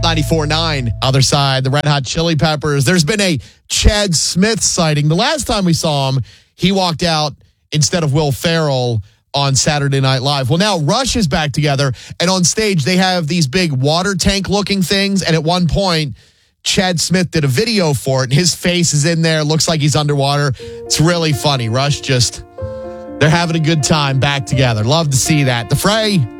94.9. Other side, the Red Hot Chili Peppers. There's been a Chad Smith sighting. The last time we saw him, he walked out instead of Will Ferrell on Saturday Night Live. Well, now Rush is back together, and on stage they have these big water tank-looking things, and at one point, Chad Smith did a video for it, and his face is in there, looks like he's underwater. It's really funny. Rush they're having a good time back together. Love to see that. The Fray.